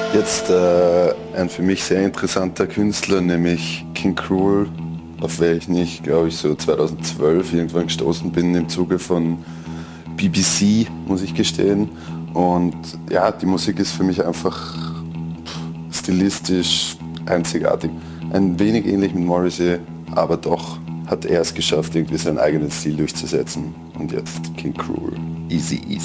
Jetzt ein für mich sehr interessanter Künstler, nämlich King Krule, auf welchen ich, glaube ich, so 2012 irgendwann gestoßen bin im Zuge von BBC, muss ich gestehen. Und ja, die Musik ist für mich einfach stilistisch einzigartig. Ein wenig ähnlich mit Morrissey, aber doch hat er es geschafft, irgendwie seinen eigenen Stil durchzusetzen. Und jetzt King Krule, Easy Easy.